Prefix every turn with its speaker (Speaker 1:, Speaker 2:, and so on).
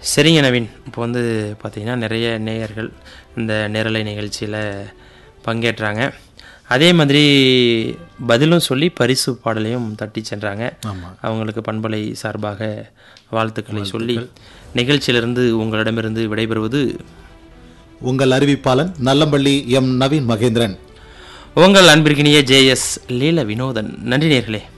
Speaker 1: சரிங்க நவீன். இப்போ பார்த்தீங்கன்னா நிறைய நேயர்கள் இந்த நேரலை நிகழ்ச்சியில் பங்கேற்றாங்க. அதே மாதிரி பதிலும் சொல்லி பரிசு பாடலையும் தட்டி சென்றாங்க. அவங்களுக்கு பண்பலை சார்பாக வாழ்த்துக்களை சொல்லி நிகழ்ச்சியிலிருந்து உங்களிடமிருந்து விடைபெறுவது
Speaker 2: உங்கள் அறிவிப்பாளன் நல்லம்பள்ளி எம் நவீன் மகேந்திரன்.
Speaker 1: உங்கள் அன்பிற்கினிய JS லீல வினோதன். நன்றி நேயர்களே.